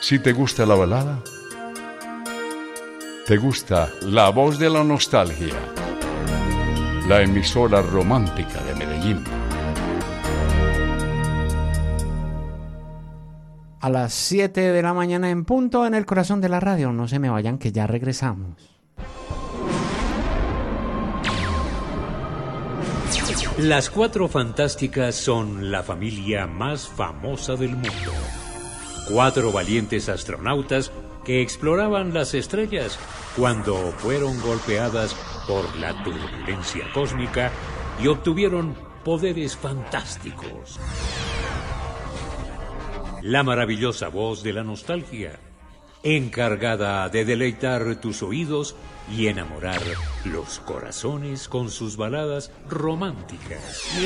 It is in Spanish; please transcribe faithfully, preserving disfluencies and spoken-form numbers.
Si te gusta la balada, te gusta La Voz de la Nostalgia, la emisora romántica de Medellín. A las siete de la mañana en punto en el corazón de la radio. No se me vayan que ya regresamos. Las Cuatro Fantásticas son la familia más famosa del mundo. Cuatro valientes astronautas que exploraban las estrellas cuando fueron golpeadas por la turbulencia cósmica y obtuvieron poderes fantásticos. La maravillosa voz de la nostalgia, encargada de deleitar tus oídos y enamorar los corazones con sus baladas románticas.